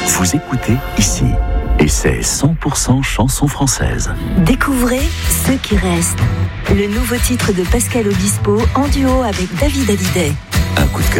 Vous écoutez ici. Et c'est 100% chansons françaises. Découvrez Ceux qui restent. Le nouveau titre de Pascal Obispo en duo avec David Hallyday. Un coup de cœur.